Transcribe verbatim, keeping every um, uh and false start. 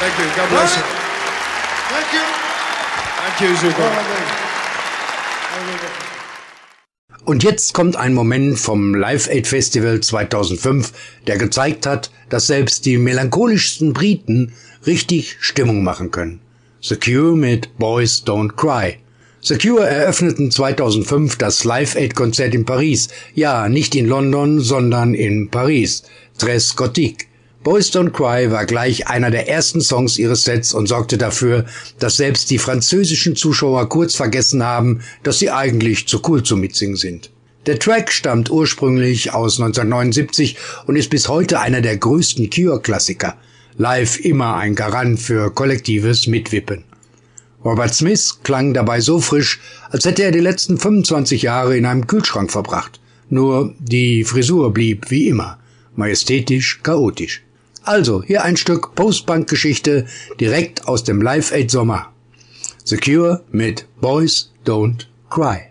Thank you. God bless you. Thank you. Thank you, super. Und jetzt kommt ein Moment vom Live Aid Festival zweitausendfünf, der gezeigt hat, dass selbst die melancholischsten Briten richtig Stimmung machen können. The Cure mit Boys Don't Cry. The Cure eröffneten zweitausendfünf das Live Aid Konzert in Paris. Ja, nicht in London, sondern in Paris. Tres Gothique. Boys Don't Cry war gleich einer der ersten Songs ihres Sets und sorgte dafür, dass selbst die französischen Zuschauer kurz vergessen haben, dass sie eigentlich zu cool zum Mitsingen sind. Der Track stammt ursprünglich aus neunzehnhundertneunundsiebzig und ist bis heute einer der größten Cure-Klassiker. Live immer ein Garant für kollektives Mitwippen. Robert Smith klang dabei so frisch, als hätte er die letzten fünfundzwanzig Jahre in einem Kühlschrank verbracht. Nur die Frisur blieb wie immer, majestätisch, chaotisch. Also, hier ein Stück Post-Punk-Geschichte direkt aus dem Live Aid Sommer. The Cure mit Boys Don't Cry.